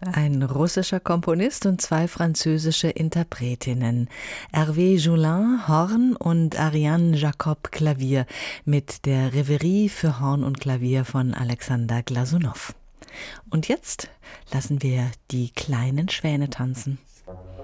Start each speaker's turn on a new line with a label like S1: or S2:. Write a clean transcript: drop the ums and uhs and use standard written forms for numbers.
S1: Ein russischer Komponist und zwei französische Interpretinnen. Hervé Joulin, Horn und Ariane Jacob, Klavier, mit der Reverie für Horn und Klavier von Alexander Glasunow. Und jetzt lassen wir die kleinen Schwäne tanzen.